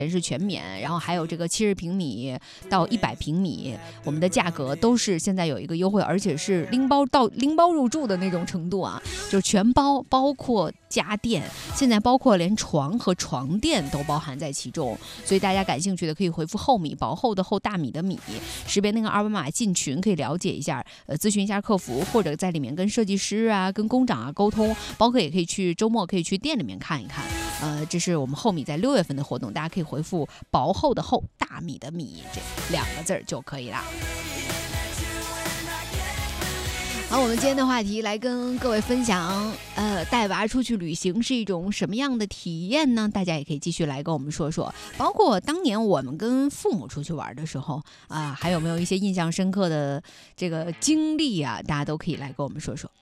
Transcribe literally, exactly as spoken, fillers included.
是全免，然后还有这个七十平米到一百平米，我们的价格都是现在有一个优惠，而且是拎包到拎包入住的那种程度啊，就全包，包括家电，现在包括连床和床垫都包含在其中。所以大家感兴趣的可以回复厚米，薄厚的厚，大米的米，识别那个二维码进群，可以了解一下，呃，咨询一下客服，或者在里面跟设计师啊、跟工长啊沟通，包括也可以去周末可以去店里面看一看。呃，这是我们厚米在六月份的活动，大家可以回复薄厚的厚，大米的米这两个字儿就可以啦。好，我们今天的话题来跟各位分享，呃，带娃出去旅行是一种什么样的体验呢？大家也可以继续来跟我们说说，包括当年我们跟父母出去玩的时候啊、呃，还有没有一些印象深刻的这个经历啊？大家都可以来跟我们说说。